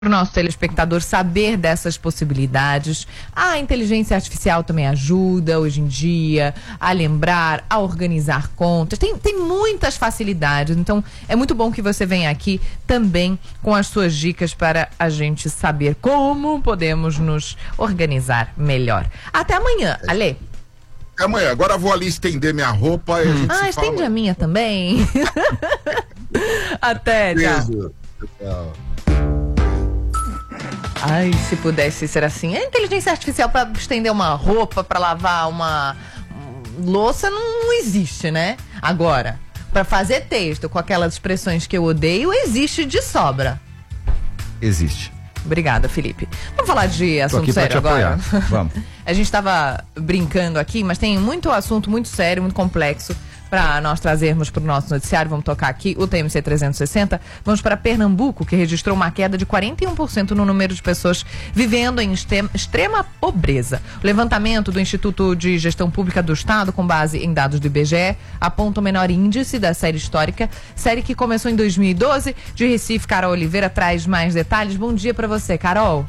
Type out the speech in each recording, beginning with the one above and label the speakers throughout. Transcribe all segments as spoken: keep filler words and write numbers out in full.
Speaker 1: para o nosso telespectador saber dessas possibilidades. A inteligência artificial também ajuda hoje em dia a lembrar, a organizar contas. Tem, tem muitas facilidades, então é muito bom que você venha aqui também com as suas dicas para a gente saber como podemos nos organizar melhor. Até amanhã, Ale.
Speaker 2: Até amanhã. Agora eu vou ali estender minha roupa e a gente
Speaker 1: Ah,
Speaker 2: se
Speaker 1: estende
Speaker 2: fala.
Speaker 1: a minha também. Até, tchau.
Speaker 2: Beijo. Tchau.
Speaker 1: Ai, se pudesse ser assim. A inteligência artificial para estender uma roupa, para lavar uma louça, não, não existe, né? Agora, para fazer texto com aquelas expressões que eu odeio, existe de sobra.
Speaker 3: Existe.
Speaker 1: Obrigada, Felipe. Vamos falar de assunto sério agora?
Speaker 3: Vamos.
Speaker 1: A gente estava brincando aqui, mas tem muito assunto muito sério, muito complexo para nós trazermos para o nosso noticiário. Vamos tocar aqui o T M C trezentos e sessenta. Vamos para Pernambuco, que registrou uma queda de quarenta e um por cento no número de pessoas vivendo em extrema pobreza. O levantamento do Instituto de Gestão Pública do Estado, com base em dados do I B G E, aponta o menor índice da série histórica, série que começou em dois mil e doze. De Recife, Carol Oliveira traz mais detalhes. Bom dia para você, Carol.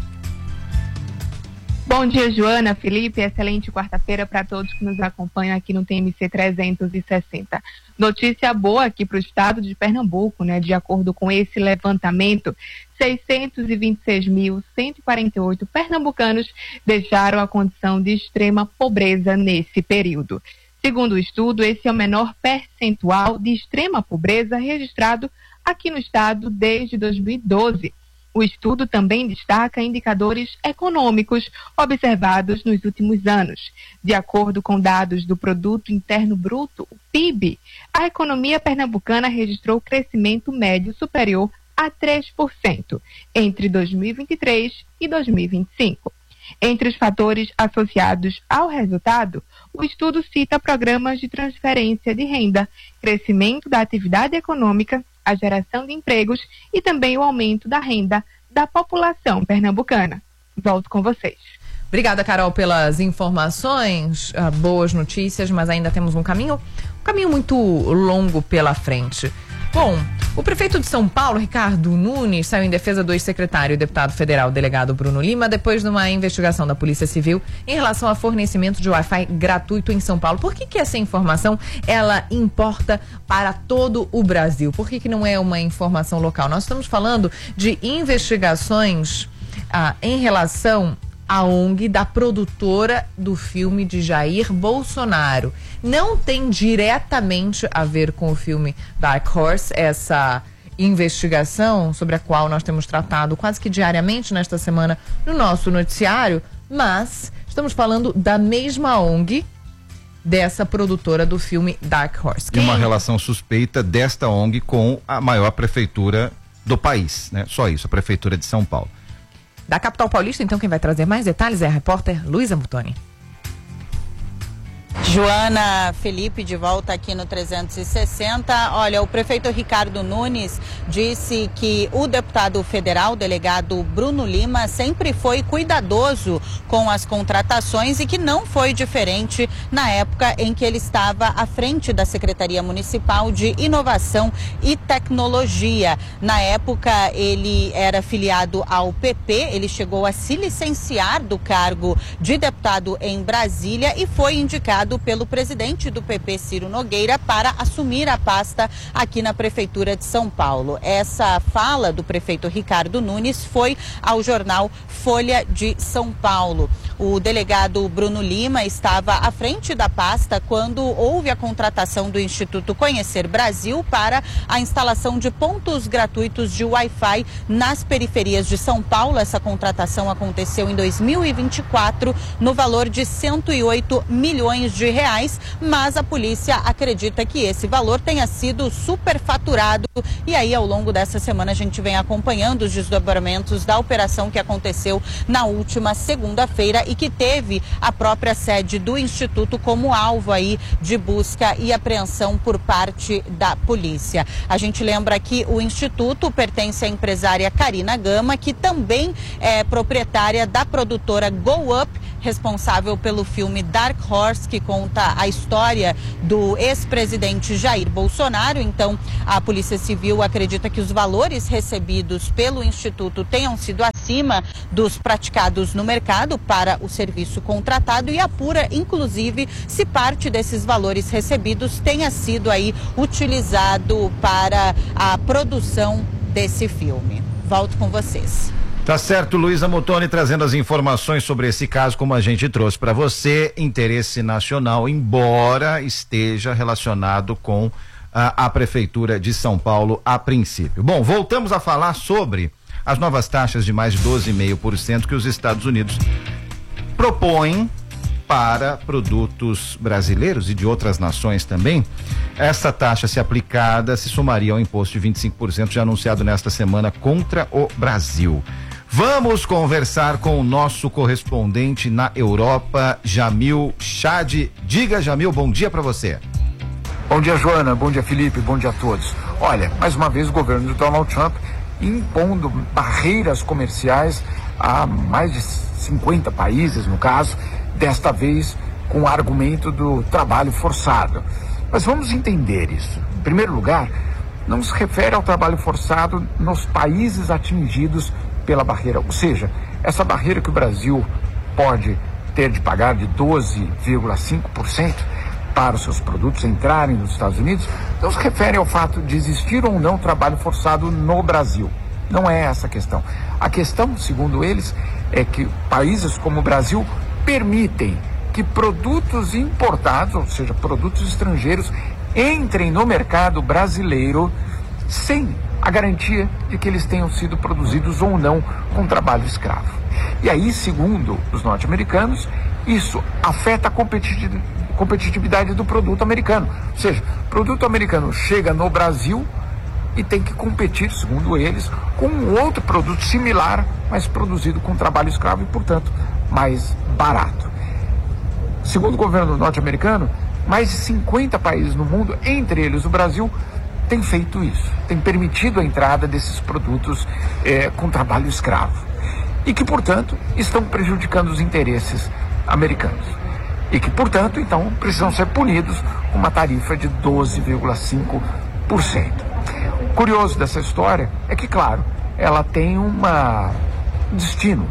Speaker 4: Bom dia, Joana, Felipe, excelente quarta-feira para todos que nos acompanham aqui no T M C trezentos e sessenta. Notícia boa aqui para o estado de Pernambuco, né? De acordo com esse levantamento, seiscentos e vinte e seis mil cento e quarenta e oito pernambucanos deixaram a condição de extrema pobreza nesse período. Segundo o estudo, esse é o menor percentual de extrema pobreza registrado aqui no estado desde dois mil e doze. O estudo também destaca indicadores econômicos observados nos últimos anos. De acordo com dados do Produto Interno Bruto, o P I B, a economia pernambucana registrou crescimento médio superior a três por cento entre dois mil e vinte e três e dois mil e vinte e cinco. Entre os fatores associados ao resultado, o estudo cita programas de transferência de renda, crescimento da atividade econômica, a geração de empregos e também o aumento da renda da população pernambucana. Volto com vocês.
Speaker 1: Obrigada, Carol, pelas informações, uh, boas notícias, mas ainda temos um caminho, um caminho muito longo pela frente. Bom, o prefeito de São Paulo, Ricardo Nunes, saiu em defesa do ex-secretário e deputado federal, delegado Bruno Lima, depois de uma investigação da Polícia Civil em relação ao fornecimento de Wi-Fi gratuito em São Paulo. Por que que essa informação, ela importa para todo o Brasil? Por que que não é uma informação local? Nós estamos falando de investigações ah, em relação a ONG da produtora do filme de Jair Bolsonaro. Não tem diretamente a ver com o filme Dark Horse, essa investigação sobre a qual nós temos tratado quase que diariamente nesta semana no nosso noticiário, mas estamos falando da mesma ONG dessa produtora do filme Dark Horse.
Speaker 3: E uma relação suspeita desta ONG com a maior prefeitura do país, né? Só isso, a Prefeitura de São Paulo.
Speaker 1: Da capital paulista, então, quem vai trazer mais detalhes é a repórter Luísa Mutoni.
Speaker 5: Joana, Felipe, de volta aqui no trezentos e sessenta. Olha, o prefeito Ricardo Nunes disse que o deputado federal, delegado Bruno Lima, sempre foi cuidadoso com as contratações e que não foi diferente na época em que ele estava à frente da Secretaria Municipal de Inovação e Tecnologia. Na época, ele era filiado ao P P, ele chegou a se licenciar do cargo de deputado em Brasília e foi indicado pelo presidente do P P, Ciro Nogueira, para assumir a pasta aqui na Prefeitura de São Paulo. Essa fala do prefeito Ricardo Nunes foi ao jornal Folha de São Paulo. O delegado Bruno Lima estava à frente da pasta quando houve a contratação do Instituto Conhecer Brasil para a instalação de pontos gratuitos de Wi-Fi nas periferias de São Paulo. Essa contratação aconteceu em dois mil e vinte e quatro no valor de cento e oito milhões de reais, mas a polícia acredita que esse valor tenha sido superfaturado e aí ao longo dessa semana a gente vem acompanhando os desdobramentos da operação que aconteceu na última segunda-feira e que teve a própria sede do Instituto como alvo aí de busca e apreensão por parte da polícia. A gente lembra que o Instituto pertence à empresária Karina Gama, que também é proprietária da produtora Go Up, responsável pelo filme Dark Horse, que conta a história do ex-presidente Jair Bolsonaro. Então, a Polícia Civil acredita que os valores recebidos pelo Instituto tenham sido acima dos praticados no mercado para o serviço contratado e apura, inclusive, se parte desses valores recebidos tenha sido aí utilizado para a produção desse filme. Volto com vocês.
Speaker 3: Tá certo, Luísa Motoni trazendo as informações sobre esse caso, como a gente trouxe para você. Interesse nacional, embora esteja relacionado com a, a Prefeitura de São Paulo a princípio. Bom, voltamos a falar sobre as novas taxas de mais de doze vírgula cinco por cento que os Estados Unidos propõem para produtos brasileiros e de outras nações também. Essa taxa, se aplicada, se somaria ao imposto de vinte e cinco por cento já anunciado nesta semana contra o Brasil. Vamos conversar com o nosso correspondente na Europa, Jamil Chad. Diga, Jamil, bom dia para você.
Speaker 6: Bom dia, Joana, bom dia, Felipe, bom dia a todos. Olha, mais uma vez o governo de Donald Trump impondo barreiras comerciais a mais de cinquenta países, no caso, desta vez com o argumento do trabalho forçado. Mas vamos entender isso. Em primeiro lugar, não se refere ao trabalho forçado nos países atingidos pela barreira, ou seja, essa barreira que o Brasil pode ter de pagar de doze vírgula cinco por cento para os seus produtos entrarem nos Estados Unidos, não se refere ao fato de existir ou não trabalho forçado no Brasil. Não é essa a questão. A questão, segundo eles, é que países como o Brasil permitem que produtos importados, ou seja, produtos estrangeiros, entrem no mercado brasileiro sem a garantia de que eles tenham sido produzidos ou não com trabalho escravo. E aí, segundo os norte-americanos, isso afeta a competitividade do produto americano. Ou seja, o produto americano chega no Brasil e tem que competir, segundo eles, com um outro produto similar, mas produzido com trabalho escravo e, portanto, mais barato. Segundo o governo norte-americano, mais de cinquenta países no mundo, entre eles o Brasil, tem feito isso, tem permitido a entrada desses produtos eh, com trabalho escravo e que, portanto, estão prejudicando os interesses americanos e que, portanto, então, precisam ser punidos com uma tarifa de doze vírgula cinco por cento. O curioso dessa história é que, claro, ela tem uma, um destino,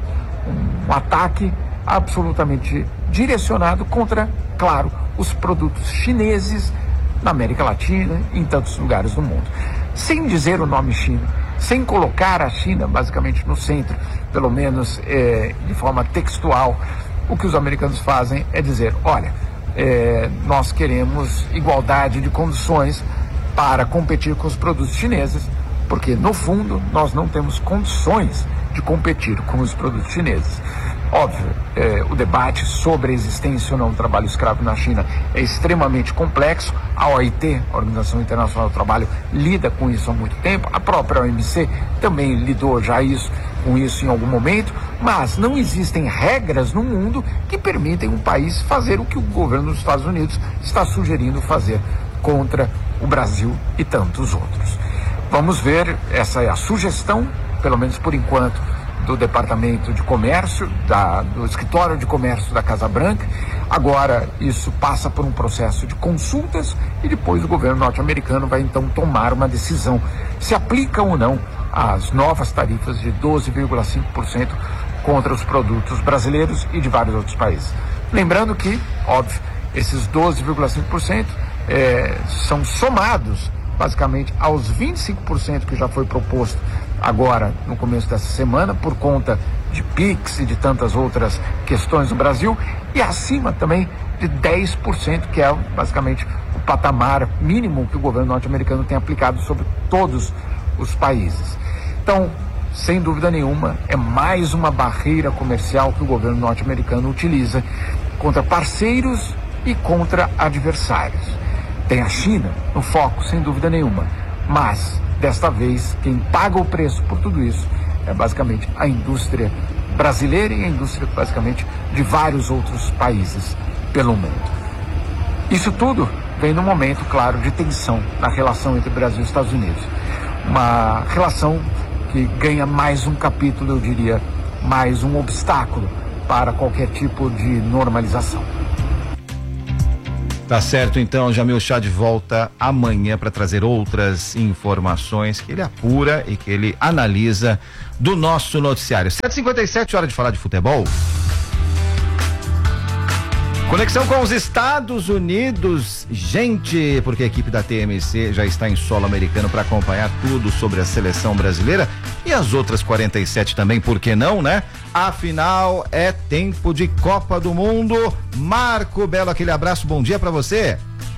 Speaker 6: um ataque absolutamente direcionado contra, claro, os produtos chineses na América Latina e em tantos lugares do mundo. Sem dizer o nome China, sem colocar a China basicamente no centro, pelo menos é, de forma textual, o que os americanos fazem é dizer, olha, é, nós queremos igualdade de condições para competir com os produtos chineses, porque no fundo nós não temos condições de competir com os produtos chineses. Óbvio, eh, o debate sobre a existência ou não do trabalho escravo na China é extremamente complexo. A O I T, a Organização Internacional do Trabalho, lida com isso há muito tempo. A própria O M C também lidou já isso, com isso em algum momento. Mas não existem regras no mundo que permitem um país fazer o que o governo dos Estados Unidos está sugerindo fazer contra o Brasil e tantos outros. Vamos ver, essa é a sugestão, pelo menos por enquanto, do Departamento de Comércio, da, do Escritório de Comércio da Casa Branca. Agora isso passa por um processo de consultas e depois o governo norte-americano vai então tomar uma decisão se aplica ou não as novas tarifas de doze vírgula cinco por cento contra os produtos brasileiros e de vários outros países. Lembrando que, óbvio, esses doze vírgula cinco por cento é, são somados basicamente aos vinte e cinco por cento que já foi proposto agora no começo dessa semana por conta de Pix e de tantas outras questões no Brasil e acima também de dez por cento, que é basicamente o patamar mínimo que o governo norte-americano tem aplicado sobre todos os países. Então, sem dúvida nenhuma, é mais uma barreira comercial que o governo norte-americano utiliza contra parceiros e contra adversários. Tem a China no foco, sem dúvida nenhuma, mas desta vez quem paga o preço por tudo isso é basicamente a indústria brasileira e a indústria basicamente de vários outros países pelo mundo. Isso tudo vem num momento, claro, de tensão na relação entre Brasil e Estados Unidos. Uma relação que ganha mais um capítulo, eu diria, mais um obstáculo para qualquer tipo de normalização.
Speaker 3: Tá certo, então, Jamil Chad volta amanhã para trazer outras informações que ele apura e que ele analisa do nosso noticiário. sete e cinquenta e sete, hora de falar de futebol. Conexão com os Estados Unidos, gente, porque a equipe da T M C já está em solo americano para acompanhar tudo sobre a seleção brasileira e as outras quarenta e sete também, por que não, né? Afinal, é tempo de Copa do Mundo. Marco Belo, aquele abraço, bom dia para você.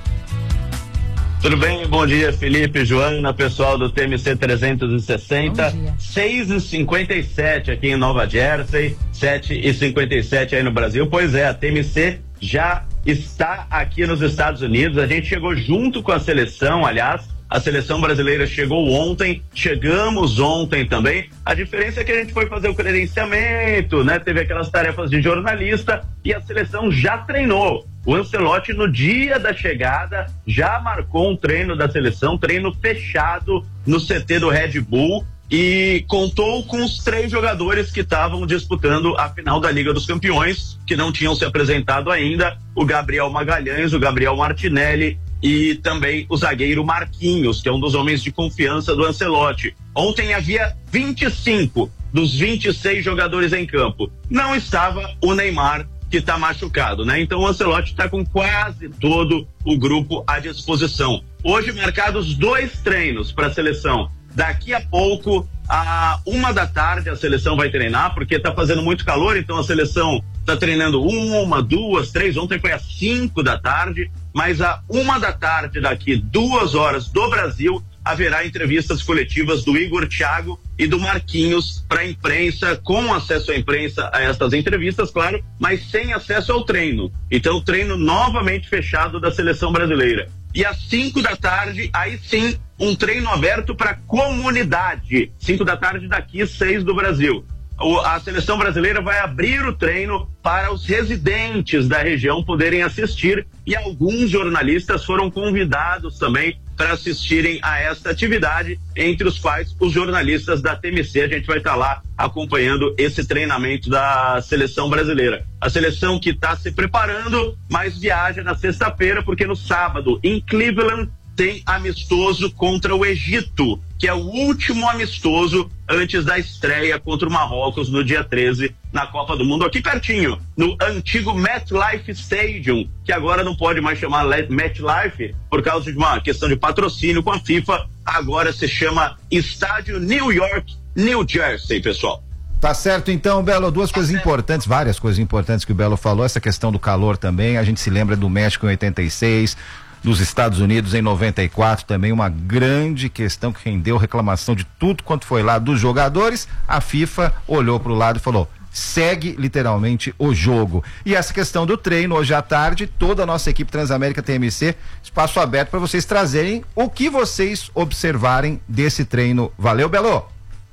Speaker 7: Tudo bem? Bom dia, Felipe, Joana, pessoal do T M C trezentos e sessenta, seis e cinquenta e sete aqui em Nova Jersey, sete e cinquenta e sete aí no Brasil. Pois é, a T M C já está aqui nos Estados Unidos, a gente chegou junto com a seleção, aliás, a seleção brasileira chegou ontem, chegamos ontem também, a diferença é que a gente foi fazer o credenciamento, né? Teve aquelas tarefas de jornalista e a seleção já treinou. O Ancelotti, no dia da chegada, já marcou um treino da seleção, treino fechado no C T do Red Bull, e contou com os três jogadores que estavam disputando a final da Liga dos Campeões, que não tinham se apresentado ainda, o Gabriel Magalhães, o Gabriel Martinelli e também o zagueiro Marquinhos, que é um dos homens de confiança do Ancelotti. Ontem havia vinte e cinco dos vinte e seis jogadores em campo. Não estava o Neymar, que está machucado, né? Então o Ancelotti está com quase todo o grupo à disposição. Hoje marcados dois treinos para a seleção. Daqui a pouco, a uma da tarde, a seleção vai treinar, porque está fazendo muito calor, então a seleção está treinando uma, duas, três, ontem foi às cinco da tarde, mas a uma da tarde daqui, duas horas do Brasil, haverá entrevistas coletivas do Igor Thiago e do Marquinhos para a imprensa, com acesso à imprensa a estas entrevistas, claro, mas sem acesso ao treino. Então, treino novamente fechado da seleção brasileira. E às cinco da tarde, aí sim, um treino aberto para a comunidade. Cinco da tarde daqui, seis do Brasil. O, a seleção brasileira vai abrir o treino para os residentes da região poderem assistir, e alguns jornalistas foram convidados também para assistirem a esta atividade, entre os quais os jornalistas da T M C. A gente vai estar lá acompanhando esse treinamento da seleção brasileira. A seleção que está se preparando, mas viaja na sexta-feira, porque no sábado, em Cleveland, tem amistoso contra o Egito, que é o último amistoso antes da estreia contra o Marrocos no dia treze na Copa do Mundo, aqui pertinho, no antigo MetLife Stadium, que agora não pode mais chamar MetLife por causa de uma questão de patrocínio com a FIFA, agora se chama Estádio New York, New Jersey, pessoal.
Speaker 3: Tá certo, então, Belo, duas coisas importantes, várias coisas importantes que o Belo falou, essa questão do calor também, a gente se lembra do México em oitenta e seis, dos Estados Unidos em noventa e quatro, também uma grande questão que rendeu reclamação de tudo quanto foi lá dos jogadores. A FIFA olhou para o lado e falou: segue literalmente o jogo. E essa questão do treino, hoje à tarde, toda a nossa equipe Transamérica T M C, espaço aberto para vocês trazerem o que vocês observarem desse treino. Valeu, Belo!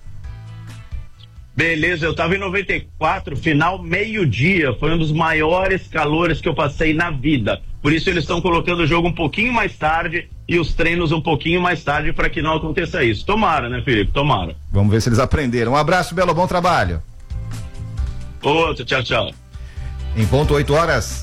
Speaker 7: Beleza, eu tava em noventa e quatro, final meio-dia, foi um dos maiores calores que eu passei na vida. Por isso eles estão colocando o jogo um pouquinho mais tarde e os treinos um pouquinho mais tarde para que não aconteça isso. Tomara, né, Felipe? Tomara.
Speaker 3: Vamos ver se eles aprenderam. Um abraço, Belo, bom trabalho.
Speaker 7: Outro, tchau, tchau.
Speaker 3: Em ponto, oito horas.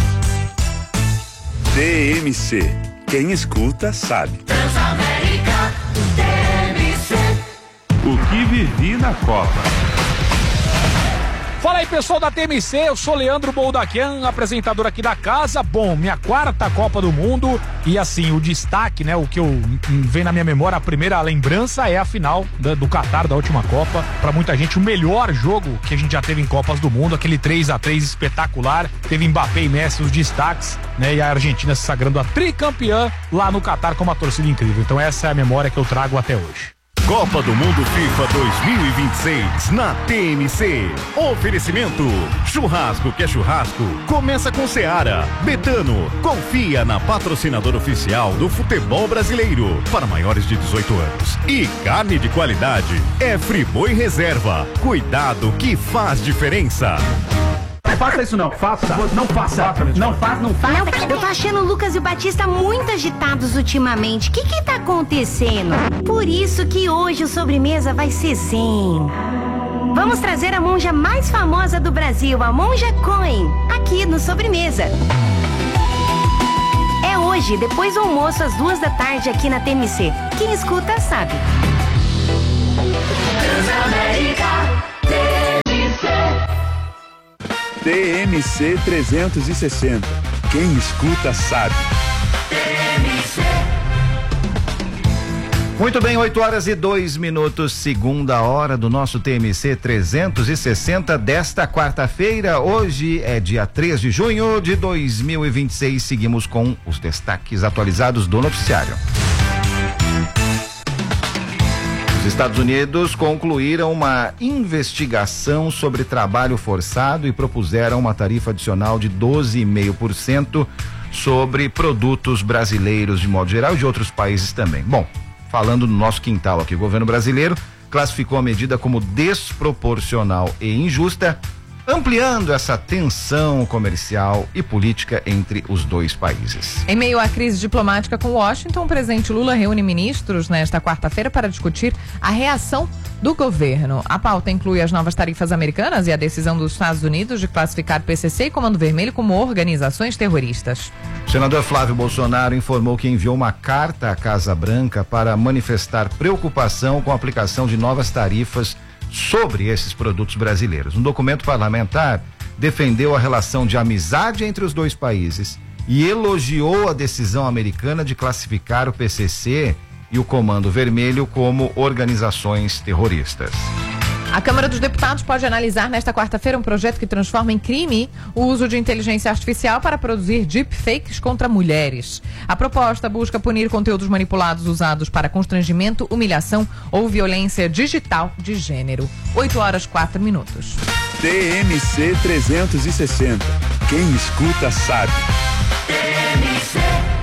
Speaker 8: T M C. Quem escuta sabe.
Speaker 9: Transamérica, T M C.
Speaker 8: O que vivi na Copa.
Speaker 10: Fala aí, pessoal da T M C, eu sou Leandro Boldaquian, apresentador aqui da casa. Bom, minha quarta Copa do Mundo e assim, o destaque, né, o que eu vem na minha memória, a primeira lembrança é a final da, do Catar, da última Copa. Pra muita gente, o melhor jogo que a gente já teve em Copas do Mundo, aquele três a três espetacular. Teve Mbappé e Messi, os destaques, né, e a Argentina se sagrando a tricampeã lá no Catar com uma torcida incrível. Então essa é a memória que eu trago até hoje.
Speaker 8: Copa do Mundo FIFA dois mil e vinte e seis na T M C. Oferecimento: churrasco que é churrasco, começa com Seara. Betano, confia na patrocinadora oficial do futebol brasileiro para maiores de dezoito anos. E carne de qualidade é Friboi Reserva. Cuidado que faz diferença.
Speaker 11: Não faça isso não, faça, não faça, não faça, não faça.
Speaker 12: Eu tô achando o Lucas e o Batista muito agitados ultimamente. O que que tá acontecendo? Por isso que hoje o sobremesa vai ser zen. Vamos trazer a monja mais famosa do Brasil, a Monja Coen, aqui no Sobremesa. É hoje, depois do almoço, às duas da tarde, aqui na T M C. Quem escuta, sabe.
Speaker 9: Transamérica T M C.
Speaker 13: T M C trezentos e sessenta. Quem escuta, sabe.
Speaker 9: T M C.
Speaker 3: Muito bem, oito horas e dois minutos, segunda hora do nosso T M C trezentos e sessenta desta quarta-feira. Hoje é dia três de junho de dois mil e vinte e seis. Seguimos com os destaques atualizados do noticiário. Os Estados Unidos concluíram uma investigação sobre trabalho forçado e propuseram uma tarifa adicional de doze vírgula cinco por cento sobre produtos brasileiros de modo geral e de outros países também. Bom, falando no nosso quintal aqui, o governo brasileiro classificou a medida como desproporcional e injusta, ampliando essa tensão comercial e política entre os dois países.
Speaker 1: Em meio à crise diplomática com Washington, o presidente Lula reúne ministros nesta quarta-feira para discutir a reação do governo. A pauta inclui as novas tarifas americanas e a decisão dos Estados Unidos de classificar P C C e Comando Vermelho como organizações terroristas.
Speaker 3: O senador Flávio Bolsonaro informou que enviou uma carta à Casa Branca para manifestar preocupação com a aplicação de novas tarifas sobre esses produtos brasileiros. Um documento parlamentar defendeu a relação de amizade entre os dois países e elogiou a decisão americana de classificar o P C C e o Comando Vermelho como organizações terroristas.
Speaker 1: A Câmara dos Deputados pode analisar nesta quarta-feira um projeto que transforma em crime o uso de inteligência artificial para produzir deepfakes contra mulheres. A proposta busca punir conteúdos manipulados usados para constrangimento, humilhação ou violência digital de gênero. oito horas, quatro minutos.
Speaker 13: T M C trezentos e sessenta. Quem escuta, sabe.
Speaker 9: T M C.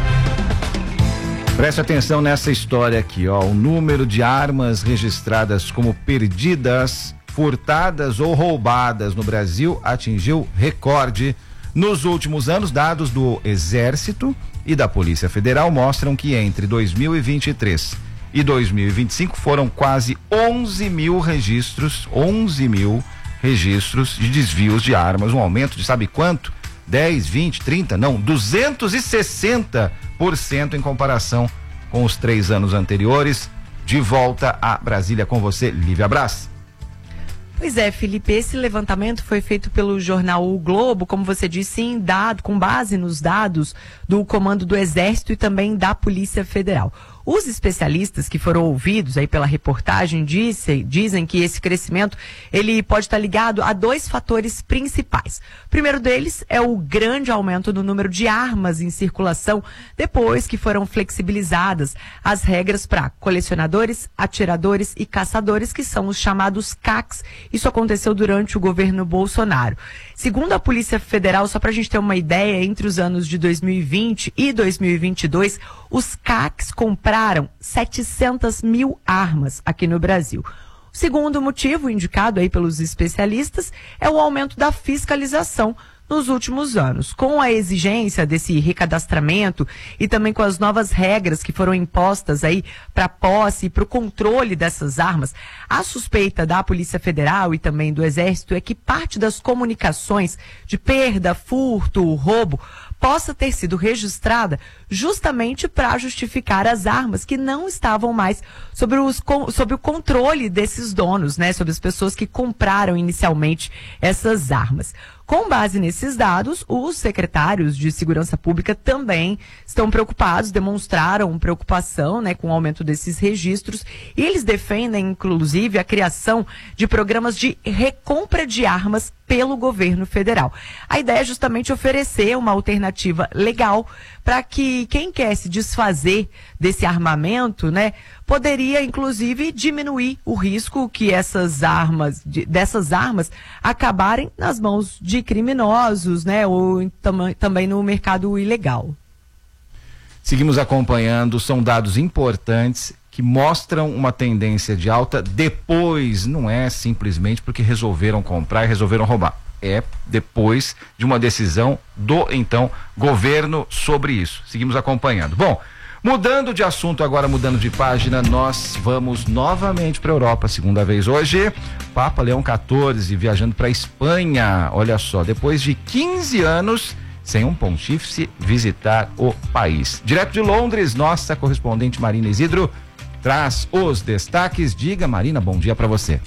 Speaker 3: Preste atenção nessa história aqui, ó. O número de armas registradas como perdidas, furtadas ou roubadas no Brasil atingiu recorde. Nos últimos anos, dados do Exército e da Polícia Federal mostram que entre dois mil e vinte e três e dois mil e vinte e cinco foram quase onze mil registros, onze mil registros de desvios de armas, um aumento de sabe quanto? dez, vinte, trinta, não, duzentos e sessenta por cento em comparação com os três anos anteriores. De volta a Brasília com você, Lívia Brás.
Speaker 14: Pois é, Felipe, esse levantamento foi feito pelo jornal O Globo, como você disse, em dado, com base nos dados do Comando do Exército e também da Polícia Federal. Os especialistas que foram ouvidos aí pela reportagem disse, dizem que esse crescimento ele pode estar ligado a dois fatores principais. O primeiro deles é o grande aumento do número de armas em circulação depois que foram flexibilizadas as regras para colecionadores, atiradores e caçadores, que são os chamados C A Cs. Isso aconteceu durante o governo Bolsonaro. Segundo a Polícia Federal, só para a gente ter uma ideia, entre os anos de dois mil e vinte e dois mil e vinte e dois, os C A Cs compraram setecentas mil armas aqui no Brasil. O segundo motivo, indicado aí pelos especialistas, é o aumento da fiscalização nos últimos anos. Com a exigência desse recadastramento e também com as novas regras que foram impostas aí para a posse e para o controle dessas armas, a suspeita da Polícia Federal e também do Exército é que parte das comunicações de perda, furto, roubo possa ter sido registrada justamente para justificar as armas que não estavam mais sob, os, sob o controle desses donos, né? Sobre as pessoas que compraram inicialmente essas armas. Com base nesses dados, os secretários de Segurança Pública também estão preocupados, demonstraram preocupação, né, com o aumento desses registros, e eles defendem, inclusive, a criação de programas de recompra de armas pelo governo federal. A ideia é justamente oferecer uma alternativa legal para que quem quer se desfazer desse armamento, né, poderia, inclusive, diminuir o risco que essas armas, de, dessas armas acabarem nas mãos de criminosos, né, ou tam, também no mercado ilegal.
Speaker 3: Seguimos acompanhando, são dados importantes que mostram uma tendência de alta depois, não é simplesmente porque resolveram comprar e resolveram roubar. É depois de uma decisão do, então, governo sobre isso. Seguimos acompanhando. Bom, Mudando de assunto agora, mudando de página, nós vamos novamente para a Europa, segunda vez hoje. Papa Leão quatorze viajando para a Espanha. Olha só, depois de quinze anos sem um pontífice visitar o país. Direto de Londres, nossa correspondente Marina Isidro traz os destaques. Diga, Marina, bom dia para você.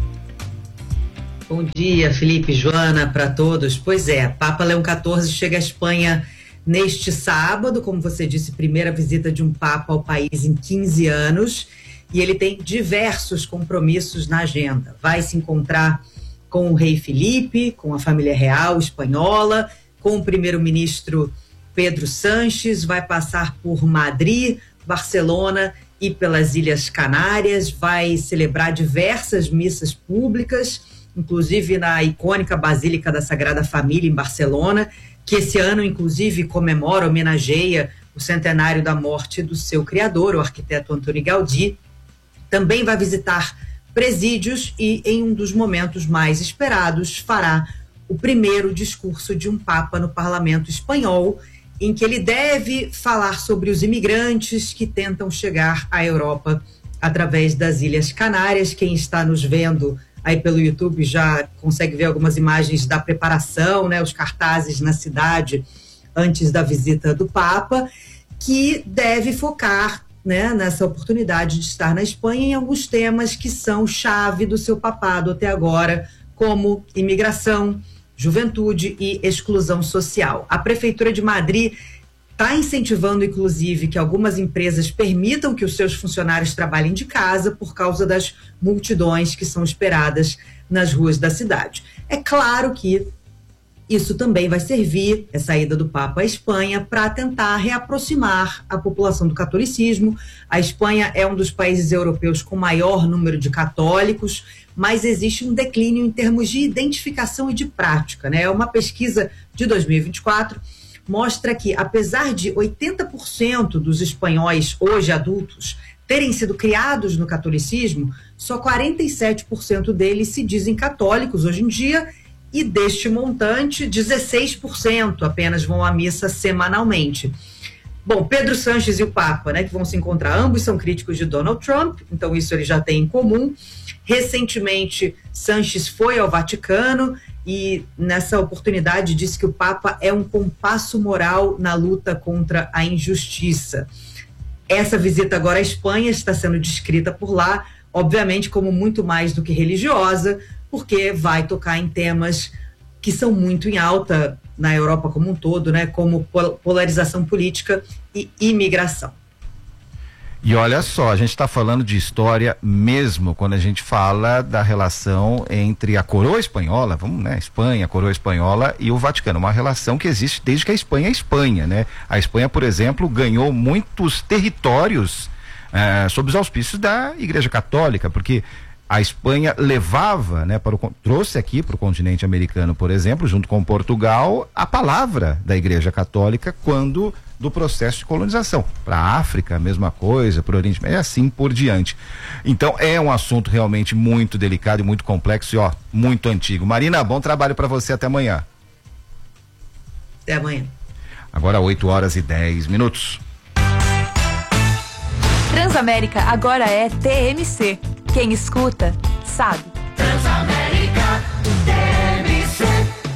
Speaker 15: Bom dia, Felipe, Joana, para todos. Pois é, Papa Leão quatorze chega à Espanha neste sábado, como você disse, primeira visita de um Papa ao país em quinze anos, e ele tem diversos compromissos na agenda. Vai se encontrar com o rei Felipe, com a família real espanhola, com o primeiro-ministro Pedro Sánchez, vai passar por Madrid, Barcelona e pelas Ilhas Canárias, vai celebrar diversas missas públicas, inclusive na icônica Basílica da Sagrada Família em Barcelona, que esse ano, inclusive, comemora, homenageia o centenário da morte do seu criador, o arquiteto Antoni Gaudí. Também vai visitar presídios e, em um dos momentos mais esperados, fará o primeiro discurso de um Papa no parlamento espanhol, em que ele deve falar sobre os imigrantes que tentam chegar à Europa através das Ilhas Canárias. Quem está nos vendo aí pelo YouTube já consegue ver algumas imagens da preparação, né, os cartazes na cidade antes da visita do Papa, que deve focar, né, nessa oportunidade de estar na Espanha em alguns temas que são chave do seu papado até agora, como imigração, juventude e exclusão social. A Prefeitura de Madrid está incentivando, inclusive, que algumas empresas permitam que os seus funcionários trabalhem de casa por causa das multidões que são esperadas nas ruas da cidade. É claro que isso também vai servir, essa ida do Papa à Espanha, para tentar reaproximar a população do catolicismo. A Espanha é um dos países europeus com maior número de católicos, mas existe um declínio em termos de identificação e de prática, né? Uma pesquisa de dois mil e vinte e quatro mostra que, apesar de oitenta por cento dos espanhóis hoje adultos terem sido criados no catolicismo, só quarenta e sete por cento deles se dizem católicos hoje em dia, e deste montante, dezesseis por cento apenas vão à missa semanalmente. Bom, Pedro Sánchez e o Papa, né, que vão se encontrar, ambos são críticos de Donald Trump, então isso ele já tem em comum. Recentemente, Sánchez foi ao Vaticano e, nessa oportunidade, disse que o Papa é um compasso moral na luta contra a injustiça. Essa visita agora à Espanha está sendo descrita por lá, obviamente, como muito mais do que religiosa, porque vai tocar em temas que são muito em alta na Europa como um todo, né, como polarização política e imigração.
Speaker 3: E olha só, a gente está falando de história mesmo quando a gente fala da relação entre a coroa espanhola, vamos, né, Espanha, a coroa espanhola e o Vaticano, uma relação que existe desde que a Espanha é Espanha, né? A Espanha, por exemplo, ganhou muitos territórios eh, sob os auspícios da Igreja Católica, porque a Espanha levava, né, para o, trouxe aqui para o continente americano, por exemplo, junto com Portugal, a palavra da Igreja Católica quando do processo de colonização. Para a África, a mesma coisa, para o Oriente Médio, e assim por diante. Então é um assunto realmente muito delicado e muito complexo e ó, muito antigo. Marina, bom trabalho para você, até amanhã.
Speaker 15: Até amanhã.
Speaker 3: Agora oito horas e dez minutos.
Speaker 16: Transamérica agora é T M C. Quem escuta, sabe.
Speaker 9: Transamérica T M C.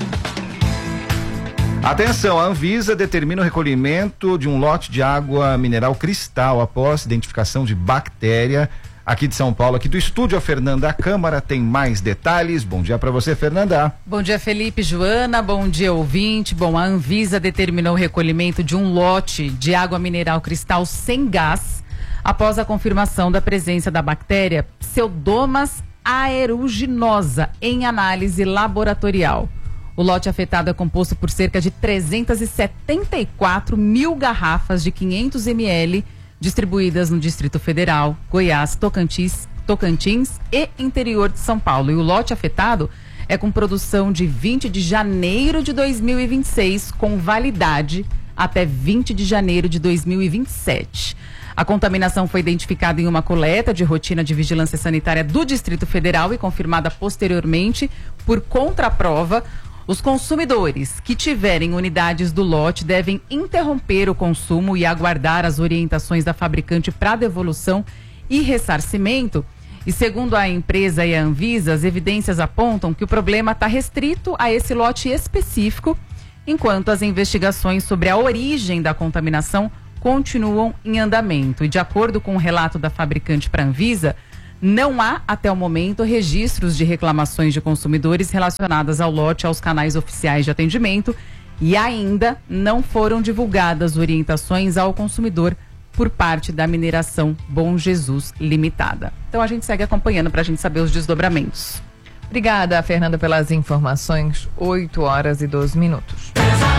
Speaker 3: Atenção, a Anvisa determina o recolhimento de um lote de água mineral Cristal após identificação de bactéria aqui de São Paulo, aqui do estúdio. A Fernanda Câmara tem mais detalhes. Bom dia para você, Fernanda.
Speaker 17: Bom dia, Felipe, Joana, bom dia, ouvinte. Bom, a Anvisa determinou o recolhimento de um lote de água mineral Cristal sem gás após a confirmação da presença da bactéria Pseudomonas aeruginosa em análise laboratorial. O lote afetado é composto por cerca de trezentas e setenta e quatro mil garrafas de quinhentos mililitros distribuídas no Distrito Federal, Goiás, Tocantins, Tocantins e interior de São Paulo. E o lote afetado é com produção de vinte de janeiro de dois mil e vinte e seis, com validade até vinte de janeiro de dois mil e vinte e sete. A contaminação foi identificada em uma coleta de rotina de vigilância sanitária do Distrito Federal e confirmada posteriormente por contraprova. Os consumidores que tiverem unidades do lote devem interromper o consumo e aguardar as orientações da fabricante para devolução e ressarcimento. E segundo a empresa e a Anvisa, as evidências apontam que o problema está restrito a esse lote específico, enquanto as investigações sobre a origem da contaminação continuam em andamento. E de acordo com o relato da fabricante para a Anvisa, não há, até o momento, registros de reclamações de consumidores relacionadas ao lote aos canais oficiais de atendimento e ainda não foram divulgadas orientações ao consumidor por parte da mineração Bom Jesus Limitada. Então a gente segue acompanhando para a gente saber os desdobramentos.
Speaker 1: Obrigada, Fernanda, pelas informações. oito horas e doze minutos.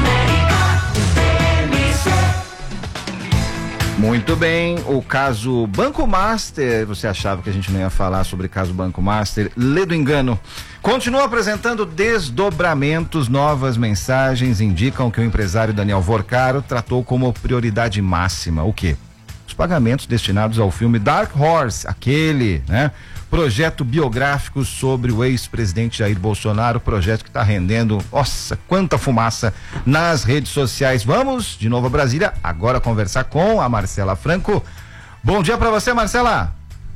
Speaker 3: Muito bem, o caso Banco Master, você achava que a gente não ia falar sobre o caso Banco Master, lê do engano. Continua apresentando desdobramentos, novas mensagens indicam que o empresário Daniel Vorcaro tratou como prioridade máxima o quê? Os pagamentos destinados ao filme Dark Horse, aquele, né? Projeto biográfico sobre o ex-presidente Jair Bolsonaro, projeto que está rendendo, nossa, quanta fumaça nas redes sociais. Vamos de novo a Brasília, agora conversar com a Marcela Franco. Bom dia para você, Marcela.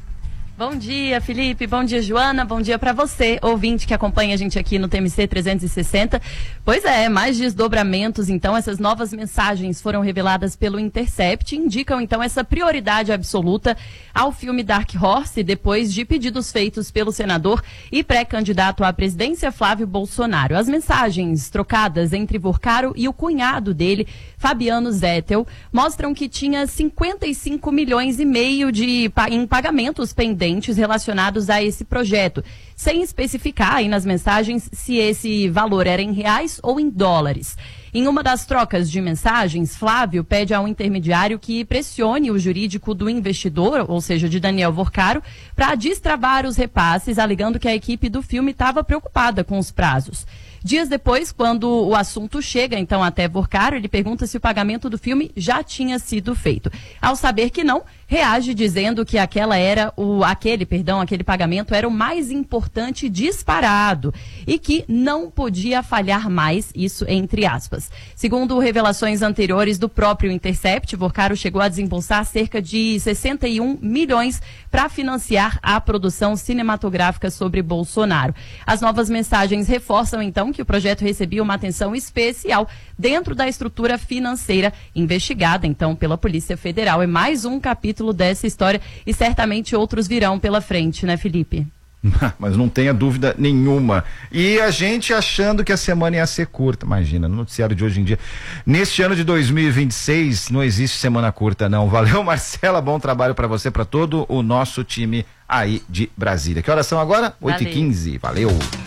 Speaker 18: Bom dia, Felipe. Bom dia, Joana. Bom dia para você, ouvinte que acompanha a gente aqui no T M C trezentos e sessenta. Pois é, mais desdobramentos, então, essas novas mensagens foram reveladas pelo Intercept, indicam, então, essa prioridade absoluta ao filme Dark Horse, depois de pedidos feitos pelo senador e pré-candidato à presidência Flávio Bolsonaro. As mensagens trocadas entre Vorcaro e o cunhado dele, Fabiano Zettel, mostram que tinha cinquenta e cinco milhões e meio de, em pagamentos pendentes relacionados a esse projeto, sem especificar aí nas mensagens se esse valor era em reais ou em dólares. Em uma das trocas de mensagens, Flávio pede ao intermediário que pressione o jurídico do investidor, ou seja, de Daniel Vorcaro, para destravar os repasses, alegando que a equipe do filme estava preocupada com os prazos. Dias depois, quando o assunto chega, então, até Vorcaro, ele pergunta se o pagamento do filme já tinha sido feito. Ao saber que não, reage dizendo que aquela era o, aquele, perdão, aquele pagamento era o mais importante disparado e que não podia falhar mais, isso entre aspas. Segundo revelações anteriores do próprio Intercept, Vorcaro chegou a desembolsar cerca de sessenta e um milhões para financiar a produção cinematográfica sobre Bolsonaro. As novas mensagens reforçam, então, que o projeto recebia uma atenção especial dentro da estrutura financeira investigada, então, pela Polícia Federal. É mais um capítulo dessa história e certamente outros virão pela frente, né, Felipe?
Speaker 3: Mas não tenha dúvida nenhuma. E a gente achando que a semana ia ser curta, imagina, no noticiário de hoje em dia. Neste ano de dois mil e vinte e seis não existe semana curta, não. Valeu, Marcela, bom trabalho para você, para todo o nosso time aí de Brasília. Que horas são agora? oito e quinze, valeu.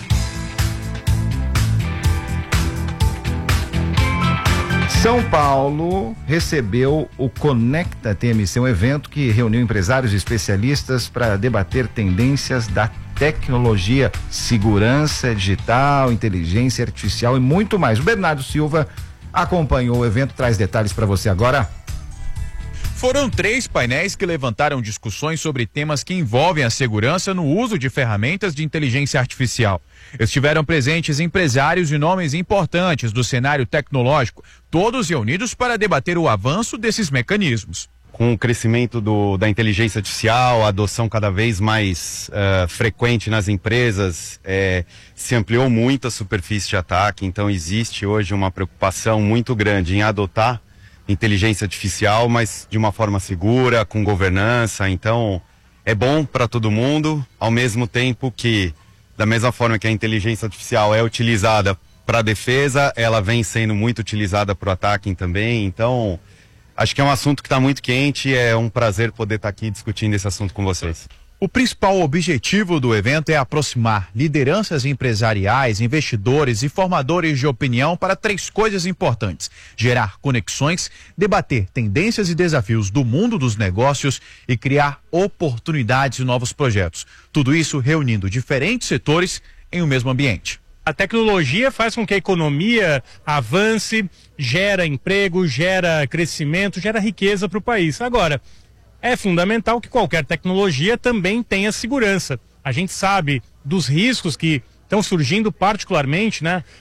Speaker 3: São Paulo recebeu o Conecta T M C, um evento que reuniu empresários e especialistas para debater tendências da tecnologia, segurança digital, inteligência artificial e muito mais. O Bernardo Silva acompanhou o evento, traz detalhes para você agora.
Speaker 19: Foram três painéis que levantaram discussões sobre temas que envolvem a segurança no uso de ferramentas de inteligência artificial. Estiveram presentes empresários e nomes importantes do cenário tecnológico, todos reunidos para debater o avanço desses mecanismos.
Speaker 20: Com o crescimento do, da inteligência artificial, a adoção cada vez mais uh, frequente nas empresas, é, se ampliou muito a superfície de ataque, então existe hoje uma preocupação muito grande em adotar inteligência artificial, mas de uma forma segura, com governança. Então é bom para todo mundo, ao mesmo tempo que, da mesma forma que a inteligência artificial é utilizada para a defesa, ela vem sendo muito utilizada para o ataque também. Então acho que é um assunto que está muito quente, é um prazer poder estar tá aqui discutindo esse assunto com vocês.
Speaker 19: O principal objetivo do evento é aproximar lideranças empresariais, investidores e formadores de opinião para três coisas importantes: gerar conexões, debater tendências e desafios do mundo dos negócios e criar oportunidades e novos projetos. Tudo isso reunindo diferentes setores em um mesmo ambiente.
Speaker 21: A tecnologia faz com que a economia avance, gera emprego, gera crescimento, gera riqueza para o país. Agora, é fundamental que qualquer tecnologia também tenha segurança. A gente sabe dos riscos que estão surgindo particularmente, né,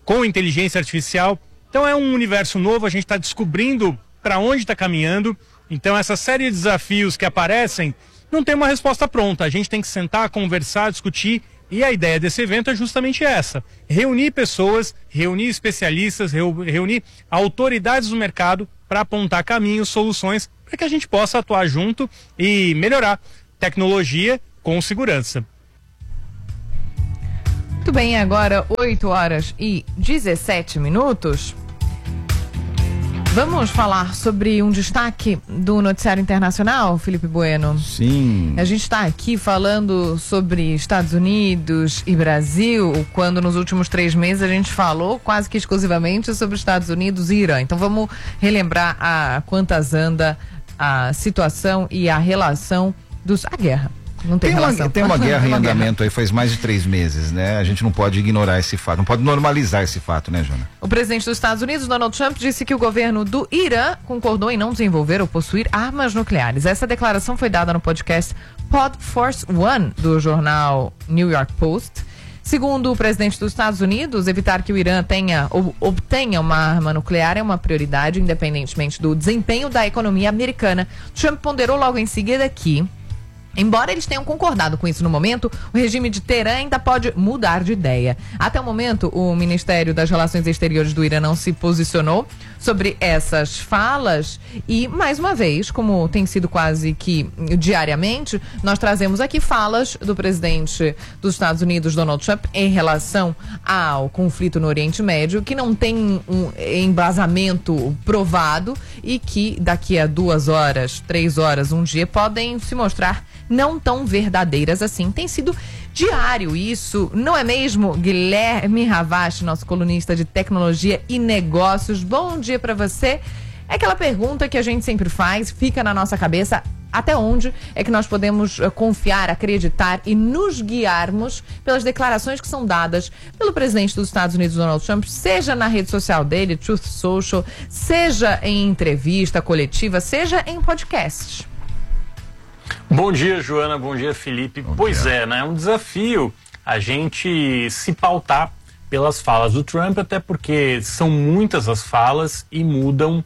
Speaker 21: com inteligência artificial. Então é um universo novo, a gente está descobrindo para onde está caminhando. Então essa série de desafios que aparecem não tem uma resposta pronta. A gente tem que sentar, conversar, discutir. E a ideia desse evento é justamente essa: reunir pessoas, reunir especialistas, reunir autoridades do mercado para apontar caminhos, soluções, para que a gente possa atuar junto e melhorar tecnologia com segurança.
Speaker 1: Muito bem, agora oito horas e dezessete minutos. Vamos falar sobre um destaque do noticiário internacional, Felipe Bueno?
Speaker 3: Sim.
Speaker 1: A gente está aqui falando sobre Estados Unidos e Brasil, quando nos últimos três meses a gente falou quase que exclusivamente sobre Estados Unidos e Irã. Então vamos relembrar a quantas anda a situação e a relação dos... a guerra. Não tem,
Speaker 3: tem
Speaker 1: relação.
Speaker 3: Uma, tem uma guerra em andamento aí faz mais de três meses, né? A gente não pode ignorar esse fato, não pode normalizar esse fato, né, Jana?
Speaker 1: O presidente dos Estados Unidos, Donald Trump, disse que o governo do Irã concordou em não desenvolver ou possuir armas nucleares. Essa declaração foi dada no podcast Pod Force One, do jornal New York Post. Segundo o presidente dos Estados Unidos, evitar que o Irã tenha ou obtenha uma arma nuclear é uma prioridade, independentemente do desempenho da economia americana. Trump ponderou logo em seguida que, embora eles tenham concordado com isso no momento, o regime de Teherã ainda pode mudar de ideia. Até o momento, o Ministério das Relações Exteriores do Irã não se posicionou sobre essas falas e, mais uma vez, como tem sido quase que diariamente, nós trazemos aqui falas do presidente dos Estados Unidos, Donald Trump, em relação ao conflito no Oriente Médio, que não tem um embasamento provado e que daqui a duas horas, três horas, um dia, podem se mostrar não tão verdadeiras assim. Tem sido diário isso, não é mesmo? Guilherme Ravache, nosso colunista de tecnologia e negócios, bom dia para você. É aquela pergunta que a gente sempre faz, fica na nossa cabeça: até onde é que nós podemos uh, confiar, acreditar e nos guiarmos pelas declarações que são dadas pelo presidente dos Estados Unidos, Donald Trump, seja na rede social dele, Truth Social, seja em entrevista coletiva, seja em podcast?
Speaker 21: Bom dia, Joana. Bom dia, Felipe. Bom pois dia. é, né? É um desafio a gente se pautar pelas falas do Trump, até porque são muitas as falas e mudam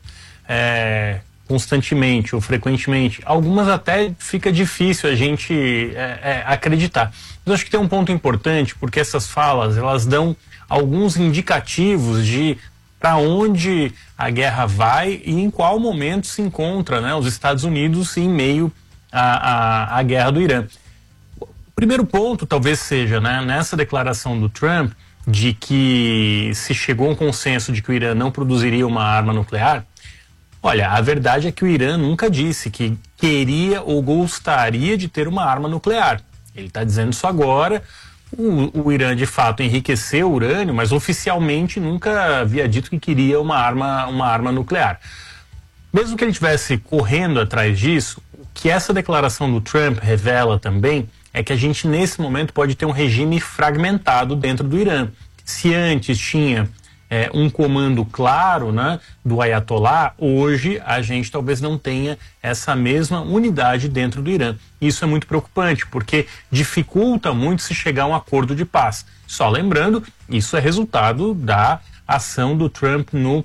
Speaker 21: é, constantemente ou frequentemente. Algumas até fica difícil a gente é, é, acreditar. Mas acho que tem um ponto importante, porque essas falas, elas dão alguns indicativos de para onde a guerra vai e em qual momento se encontra, né, os Estados Unidos em meio à, à, à guerra do Irã. O primeiro ponto talvez seja, né, nessa declaração do Trump de que se chegou a um consenso de que o Irã não produziria uma arma nuclear. Olha, a verdade é que o Irã nunca disse que queria ou gostaria de ter uma arma nuclear. Ele está dizendo isso agora. O, o Irã, de fato, enriqueceu o urânio, mas oficialmente nunca havia dito que queria uma arma, uma arma nuclear. Mesmo que ele estivesse correndo atrás disso, o que essa declaração do Trump revela também é que a gente, nesse momento, pode ter um regime fragmentado dentro do Irã. Se antes tinha é, um comando claro, né, do Ayatollah, hoje a gente talvez não tenha essa mesma unidade dentro do Irã. Isso é muito preocupante, porque dificulta muito se chegar a um acordo de paz. Só lembrando, isso é resultado da ação do Trump no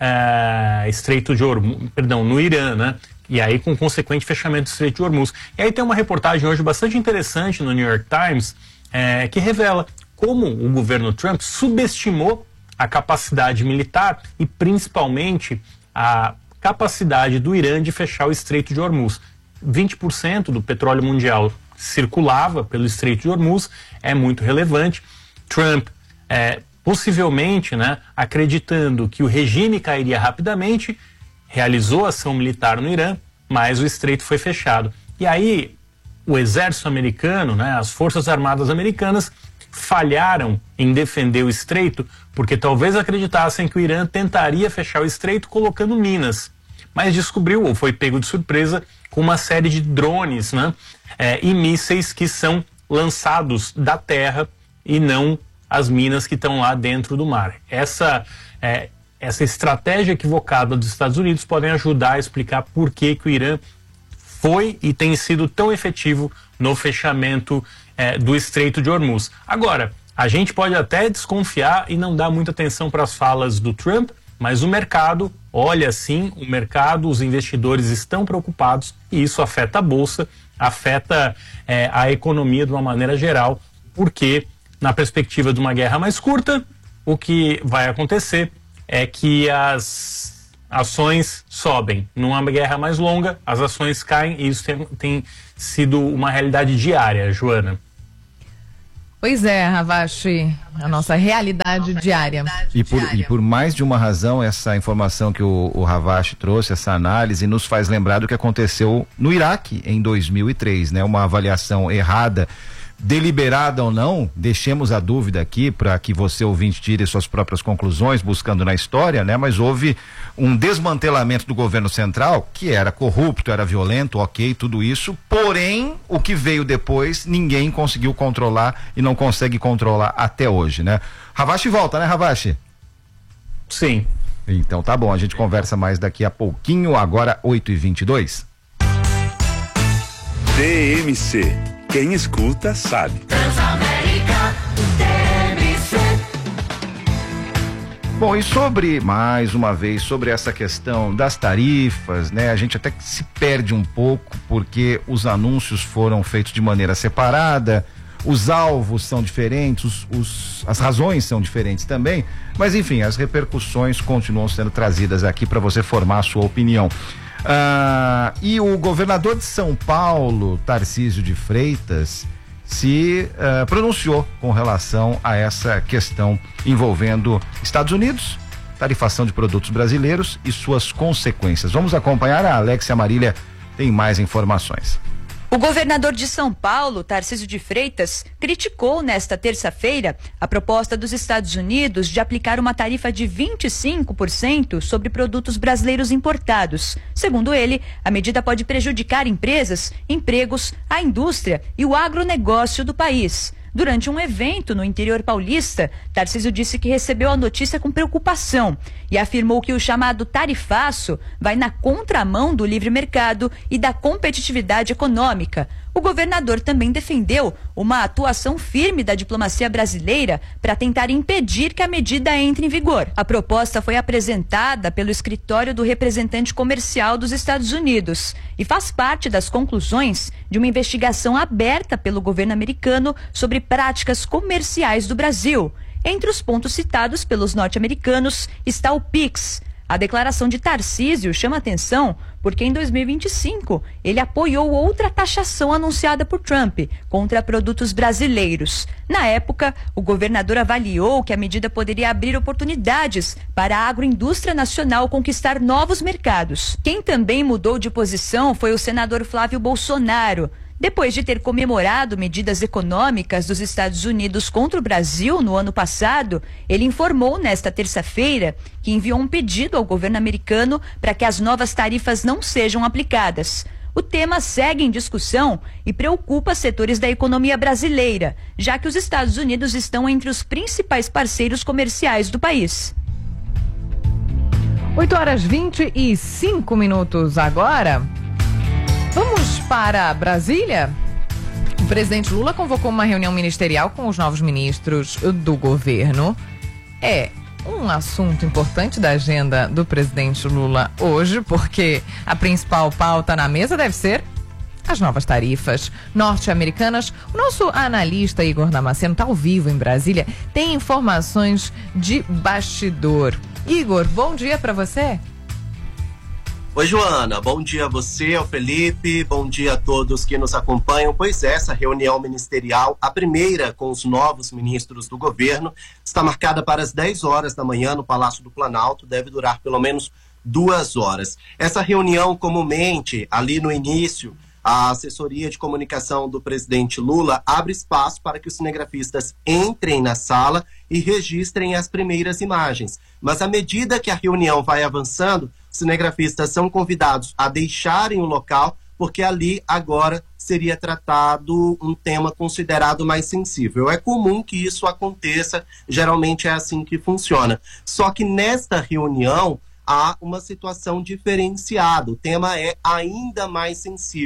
Speaker 21: é, Estreito de Hormuz, perdão, no Irã, né? E aí com consequente fechamento do Estreito de Hormuz. E aí tem uma reportagem hoje bastante interessante no New York Times é, que revela como o governo Trump subestimou a capacidade militar e principalmente a capacidade do Irã de fechar o Estreito de Hormuz. vinte por cento do petróleo mundial circulava pelo Estreito de Hormuz, é muito relevante. Trump, é, possivelmente, né, acreditando que o regime cairia rapidamente, realizou ação militar no Irã, mas o estreito foi fechado. E aí o exército americano, né, as forças armadas americanas falharam em defender o estreito porque talvez acreditassem que o Irã tentaria fechar o estreito colocando minas, mas descobriu ou foi pego de surpresa com uma série de drones, né, é, e mísseis que são lançados da terra e não as minas que estão lá dentro do mar. Essa é, Essa estratégia equivocada dos Estados Unidos podem ajudar a explicar por que, que o Irã foi e tem sido tão efetivo no fechamento eh, do Estreito de Hormuz. Agora, A gente pode até desconfiar e não dar muita atenção para as falas do Trump, mas o mercado olha sim, o mercado, os investidores estão preocupados e isso afeta a bolsa, afeta é, a economia de uma maneira geral, porque na perspectiva de uma guerra mais curta, o que vai acontecer é que as ações sobem. Numa guerra mais longa, as ações caem e isso tem, tem sido uma realidade diária, Joana.
Speaker 1: Pois é, Ravache, a nossa realidade diária.
Speaker 3: E por, e por mais de uma razão, essa informação que o, o Ravache trouxe, essa análise, nos faz lembrar do que aconteceu no Iraque em dois mil e três, né? Uma avaliação errada, deliberada ou não, deixemos a dúvida aqui para que você, ouvinte, tire suas próprias conclusões, buscando na história, né? Mas houve um desmantelamento do governo central, que era corrupto, era violento, ok, tudo isso, porém, o que veio depois, ninguém conseguiu controlar e não consegue controlar até hoje, né? Ravache volta, né, Ravache?
Speaker 21: Sim.
Speaker 3: Então tá bom, a gente conversa mais daqui a pouquinho, agora oito e vinte e dois.
Speaker 13: T M C. Quem escuta sabe.
Speaker 9: Transamérica, T M C.
Speaker 3: Bom, e sobre, mais uma vez, sobre essa questão das tarifas, né? A gente até que se perde um pouco porque os anúncios foram feitos de maneira separada, os alvos são diferentes, os, os, as razões são diferentes também, mas enfim, as repercussões continuam sendo trazidas aqui para você formar a sua opinião. Ah, e o governador de São Paulo, Tarcísio de Freitas, se ah, pronunciou com relação a essa questão envolvendo Estados Unidos, tarifação de produtos brasileiros e suas consequências. Vamos acompanhar, a Alexia Marília tem mais informações.
Speaker 2: O governador de São Paulo, Tarcísio de Freitas, criticou nesta terça-feira a proposta dos Estados Unidos de aplicar uma tarifa de vinte e cinco por cento sobre produtos brasileiros importados. Segundo ele, a medida pode prejudicar empresas, empregos, a indústria e o agronegócio do país. Durante um evento no interior paulista, Tarcísio disse que recebeu a notícia com preocupação e afirmou que o chamado tarifaço vai na contramão do livre mercado e da competitividade econômica. O governador também defendeu uma atuação firme da diplomacia brasileira para tentar impedir que a medida entre em vigor. A proposta foi apresentada pelo escritório do representante comercial dos Estados Unidos e faz parte das conclusões de uma investigação aberta pelo governo americano sobre práticas comerciais do Brasil. Entre os pontos citados pelos norte-americanos está o PIX. A declaração de Tarcísio chama atenção porque em dois mil e vinte e cinco ele apoiou outra taxação anunciada por Trump contra produtos brasileiros. Na época, o governador avaliou que a medida poderia abrir oportunidades para a agroindústria nacional conquistar novos mercados. Quem também mudou de posição foi o senador Flávio Bolsonaro. Depois de ter comemorado medidas econômicas dos Estados Unidos contra o Brasil no ano passado, ele informou nesta terça-feira que enviou um pedido ao governo americano para que as novas tarifas não sejam aplicadas. O tema segue em discussão e preocupa setores da economia brasileira, já que os Estados Unidos estão entre os principais parceiros comerciais do país.
Speaker 1: oito horas vinte e cinco minutos agora. Vamos para Brasília? O presidente Lula convocou uma reunião ministerial com os novos ministros do governo. É um assunto importante da agenda do presidente Lula hoje, porque a principal pauta na mesa deve ser as novas tarifas norte-americanas. O nosso analista Igor Damasceno está ao vivo em Brasília, tem informações de bastidor. Igor, bom dia para você.
Speaker 22: Oi, Joana, bom dia a você, ao Felipe, bom dia a todos que nos acompanham. Pois é, essa reunião ministerial, a primeira com os novos ministros do governo, está marcada para as dez horas da manhã no Palácio do Planalto, deve durar pelo menos duas horas. Essa reunião, comumente, ali no início, a assessoria de comunicação do presidente Lula abre espaço para que os cinegrafistas entrem na sala e registrem as primeiras imagens. Mas à medida que a reunião vai avançando, os cinegrafistas são convidados a deixarem o local, porque ali agora seria tratado um tema considerado mais sensível. É comum que isso aconteça, geralmente é assim que funciona. Só que nesta reunião há uma situação diferenciada, o tema é ainda mais sensível.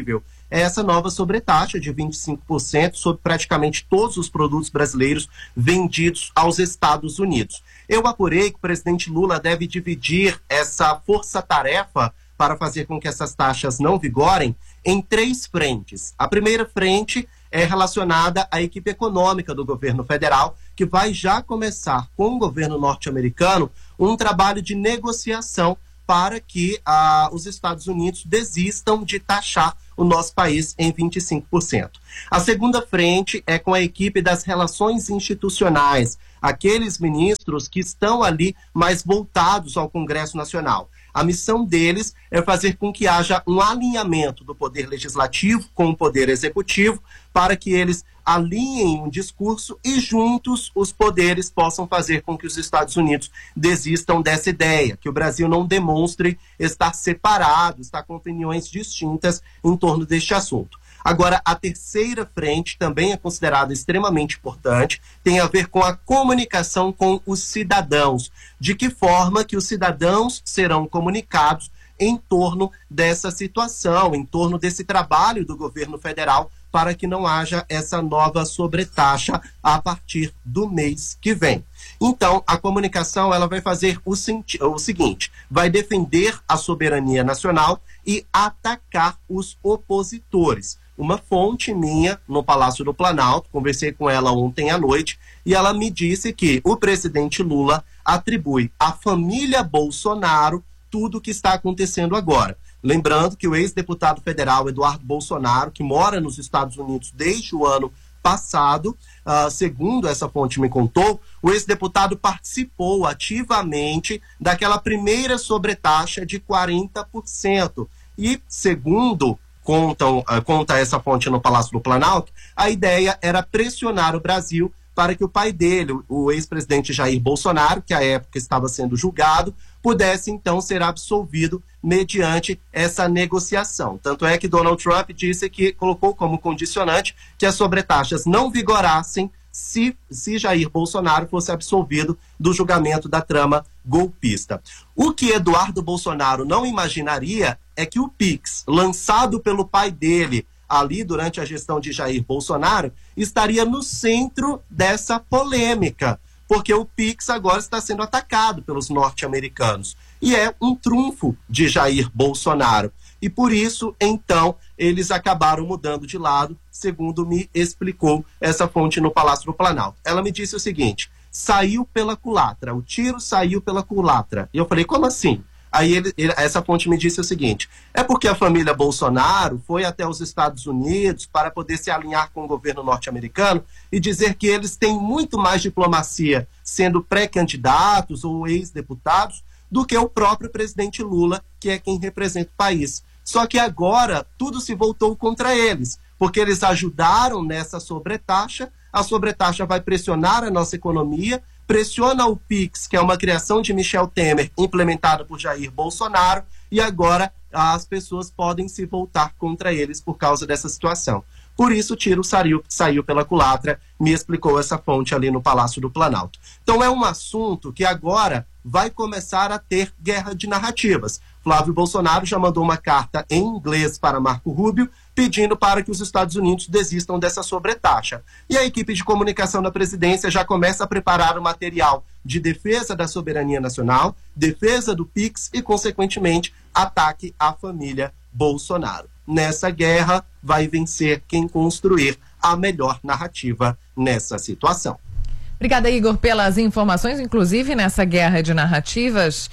Speaker 22: é essa nova sobretaxa de vinte e cinco por cento sobre praticamente todos os produtos brasileiros vendidos aos Estados Unidos. Eu apurei que o presidente Lula deve dividir essa força-tarefa para fazer com que essas taxas não vigorem em três frentes. A primeira frente é relacionada à equipe econômica do governo federal, que vai já começar com o governo norte-americano um trabalho de negociação para que ah, os Estados Unidos desistam de taxar o nosso país em vinte e cinco por cento. A segunda frente é com a equipe das relações institucionais, aqueles ministros que estão ali mais voltados ao Congresso Nacional. A missão deles é fazer com que haja um alinhamento do poder legislativo com o poder executivo para que eles alinhem um discurso e juntos os poderes possam fazer com que os Estados Unidos desistam dessa ideia, que o Brasil não demonstre estar separado, estar com opiniões distintas em torno deste assunto. Agora, a terceira frente também é considerada extremamente importante, tem a ver com a comunicação com os cidadãos. De que forma que os cidadãos serão comunicados em torno dessa situação, em torno desse trabalho do governo federal, para que não haja essa nova sobretaxa a partir do mês que vem. Então, a comunicação ela vai fazer o, o seguinte, vai defender a soberania nacional e atacar os opositores. Uma fonte minha no Palácio do Planalto, conversei com ela ontem à noite, e ela me disse que o presidente Lula atribui à família Bolsonaro tudo o que está acontecendo agora. Lembrando que o ex-deputado federal Eduardo Bolsonaro, que mora nos Estados Unidos desde o ano passado, uh, segundo essa fonte me contou, o ex-deputado participou ativamente daquela primeira sobretaxa de quarenta por cento. E, segundo contam, uh, conta essa fonte no Palácio do Planalto, a ideia era pressionar o Brasil para que o pai dele, o ex-presidente Jair Bolsonaro, que à época estava sendo julgado, pudesse então ser absolvido mediante essa negociação. Tanto é que Donald Trump disse que colocou como condicionante que as sobretaxas não vigorassem se, se Jair Bolsonaro fosse absolvido do julgamento da trama golpista. O que Eduardo Bolsonaro não imaginaria é que o Pix, lançado pelo pai dele ali durante a gestão de Jair Bolsonaro, estaria no centro dessa polêmica, porque o Pix agora está sendo atacado pelos norte-americanos. E é um trunfo de Jair Bolsonaro. E por isso, então, eles acabaram mudando de lado, segundo me explicou essa fonte no Palácio do Planalto. Ela me disse o seguinte, saiu pela culatra, o tiro saiu pela culatra. E eu falei, como assim? Aí ele, ele, essa fonte me disse o seguinte, é porque a família Bolsonaro foi até os Estados Unidos para poder se alinhar com o governo norte-americano e dizer que eles têm muito mais diplomacia sendo pré-candidatos ou ex-deputados do que o próprio presidente Lula, que é quem representa o país. Só que agora tudo se voltou contra eles, porque eles ajudaram nessa sobretaxa, a sobretaxa vai pressionar a nossa economia, pressiona o Pix, que é uma criação de Michel Temer, implementada por Jair Bolsonaro, e agora as pessoas podem se voltar contra eles por causa dessa situação. Por isso o tiro saiu, saiu pela culatra, me explicou essa fonte ali no Palácio do Planalto. Então é um assunto que agora vai começar a ter guerra de narrativas. Flávio Bolsonaro já mandou uma carta em inglês para Marco Rubio, pedindo para que os Estados Unidos desistam dessa sobretaxa. E a equipe de comunicação da presidência já começa a preparar o material de defesa da soberania nacional, defesa do Pix e, consequentemente, ataque à família Bolsonaro. Nessa guerra, vai vencer quem construir a melhor narrativa nessa situação.
Speaker 1: Obrigada, Igor, pelas informações, inclusive nessa guerra de narrativas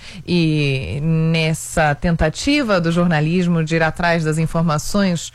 Speaker 1: e nessa tentativa do jornalismo de ir atrás das informações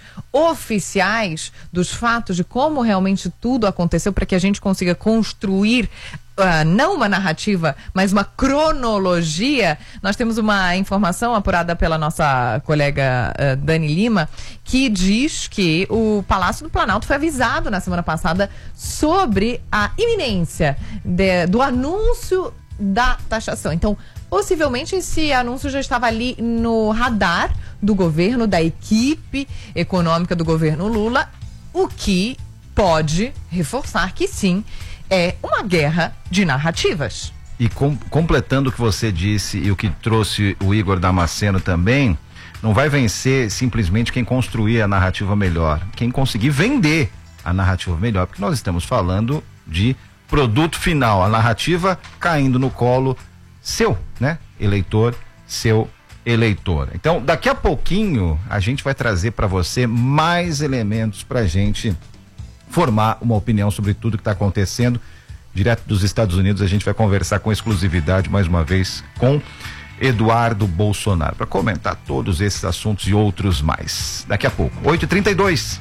Speaker 1: oficiais, dos fatos de como realmente tudo aconteceu, para que a gente consiga construir Uh, não uma narrativa, mas uma cronologia. Nós temos uma informação apurada pela nossa colega uh, Dani Lima, que diz que o Palácio do Planalto foi avisado na semana passada sobre a iminência de, do anúncio da taxação. Então, possivelmente esse anúncio já estava ali no radar do governo, da equipe econômica do governo Lula, o que pode reforçar que sim, é uma guerra de narrativas.
Speaker 3: E com, completando o que você disse e o que trouxe o Igor Damasceno também, Não vai vencer simplesmente quem construir a narrativa melhor, quem conseguir vender a narrativa melhor, porque nós estamos falando de produto final, a narrativa caindo no colo seu, né? Eleitor, seu eleitor. Então, daqui a pouquinho a gente vai trazer para você mais elementos para a gente formar uma opinião sobre tudo que está acontecendo direto dos Estados Unidos. A gente vai conversar com exclusividade mais uma vez com Eduardo Bolsonaro para comentar todos esses assuntos e outros mais. Daqui a pouco, oito e trinta e dois.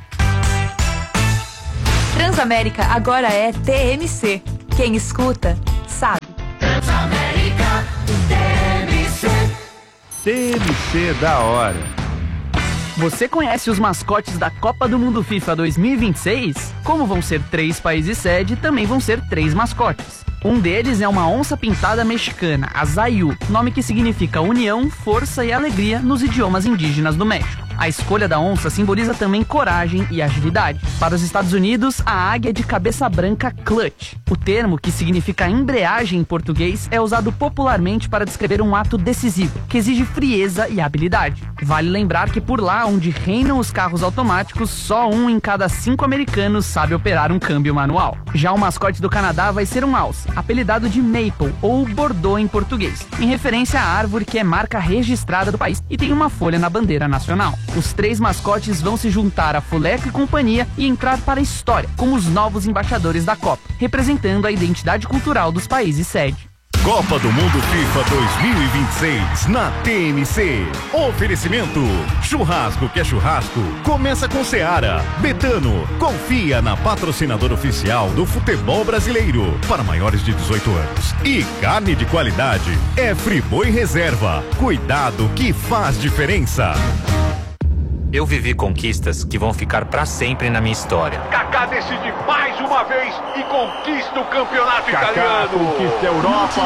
Speaker 16: Transamérica agora é T M C. Quem escuta, sabe.
Speaker 9: Transamérica, T M C.
Speaker 11: T M C da hora. Você conhece os mascotes da Copa do Mundo FIFA dois mil e vinte e seis? Como vão ser três países sede, também vão ser três mascotes. Um deles é uma onça pintada mexicana, a Zayu, nome que significa união, força e alegria nos idiomas indígenas do México. A escolha da onça simboliza também coragem e agilidade. Para os Estados Unidos, a águia de cabeça branca clutch. O termo, que significa embreagem em português, é usado popularmente para descrever um ato decisivo, que exige frieza e habilidade. Vale lembrar que por lá, onde reinam os carros automáticos, só um em cada cinco americanos sabe operar um câmbio manual. Já o mascote do Canadá vai ser um alce, apelidado de Maple, ou Bordeaux em português, em referência à árvore que é marca registrada do país e tem uma folha na bandeira nacional. Os três mascotes vão se juntar a Fuleco e companhia e entrar para a história como os novos embaixadores da Copa, representando a identidade cultural dos países sede.
Speaker 8: Copa do Mundo FIFA dois mil e vinte e seis na T M C. Oferecimento: churrasco que é churrasco, começa com Seara. Betano, confia na patrocinadora oficial do futebol brasileiro para maiores de dezoito anos. E carne de qualidade é Friboi Reserva. Cuidado que faz diferença.
Speaker 4: Eu vivi conquistas que vão ficar pra sempre na minha história.
Speaker 5: Kaká decide mais uma vez e conquista o campeonato Kaká italiano.
Speaker 11: Conquista a Europa.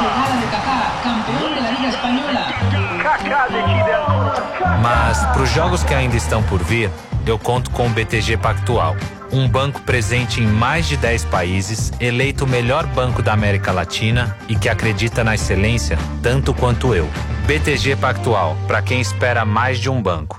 Speaker 5: Kaká decide.
Speaker 4: Mas pros jogos que ainda estão por vir, eu conto com o B T G Pactual. Um banco presente em mais de dez países, eleito o melhor banco da América Latina e que acredita na excelência tanto quanto eu. B T G Pactual, pra quem espera mais de um banco.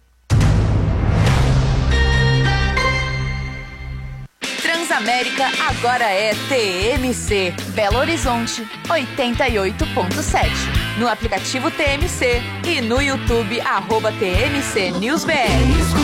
Speaker 16: Transamérica agora é T M C. Belo Horizonte, oitenta e oito ponto sete. No aplicativo T M C e no YouTube, arroba T M C News B R.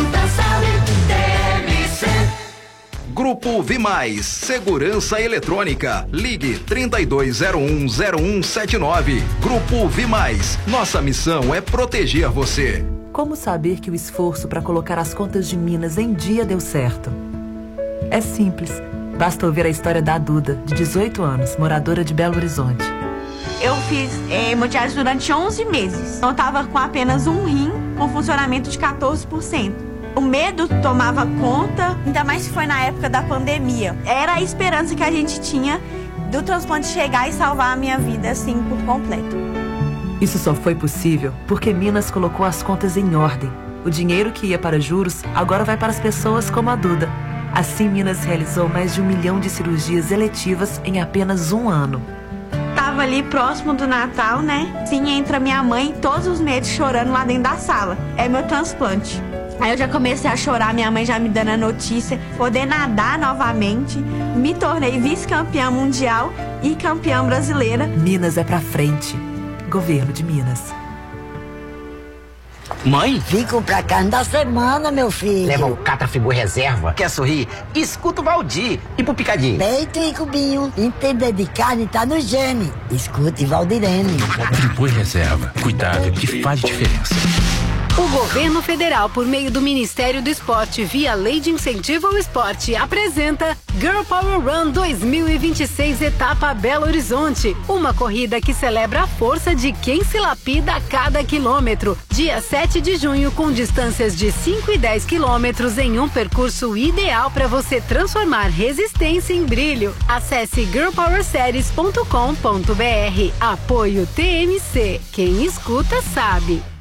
Speaker 23: Grupo Vimais, Segurança Eletrônica. Ligue trinta e dois zero um zero um sete nove. Grupo Vimais, nossa missão é proteger você.
Speaker 24: Como saber que o esforço para colocar as contas de Minas em dia deu certo? É simples. Basta ouvir a história da Duda, de dezoito anos, moradora de Belo Horizonte.
Speaker 25: Eu fiz é, hemodiálise durante onze meses. Eu estava com apenas um rim, com funcionamento de quatorze por cento. O medo tomava conta, ainda mais se foi na época da pandemia. Era a esperança que a gente tinha do transplante chegar e salvar a minha vida, assim, por completo.
Speaker 24: Isso só foi possível porque Minas colocou as contas em ordem. O dinheiro que ia para juros agora vai para as pessoas como a Duda. Assim, Minas realizou mais de um milhão de cirurgias eletivas em apenas um ano.
Speaker 25: Tava ali próximo do Natal, né? Sim, entra minha mãe todos os meses chorando lá dentro da sala. É meu transplante. Aí eu já comecei a chorar, minha mãe já me dando a notícia, poder nadar novamente. Me tornei vice-campeã mundial e campeã brasileira.
Speaker 24: Minas é pra frente. Governo de Minas.
Speaker 26: Mãe?
Speaker 27: Vim comprar carne da semana, meu filho.
Speaker 26: Leva o Catra Friboi Reserva. Quer sorrir? Escuta o Valdir. E pro picadinho?
Speaker 27: Peito e cubinho. Entender de carne tá no gene. Escute Valdirene.
Speaker 26: Friboi Reserva. Cuidado que faz diferença.
Speaker 28: O governo federal, por meio do Ministério do Esporte, via Lei de Incentivo ao Esporte, apresenta Girl Power Run dois mil e vinte e seis, etapa Belo Horizonte. Uma corrida que celebra a força de quem se lapida a cada quilômetro. Dia sete de junho, com distâncias de cinco e dez quilômetros em um percurso ideal para você transformar resistência em brilho. Acesse girl power series ponto com ponto b r. Apoio T M C. Quem escuta sabe.